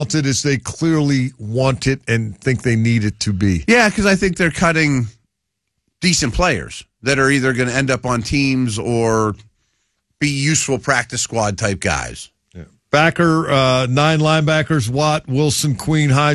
as they clearly want it and think they need it to be. Yeah, because I think they're cutting decent players that are either going to end up on teams or be useful practice squad type guys. Yeah. Backer, 9 linebackers, Watt, Wilson, Queen, High.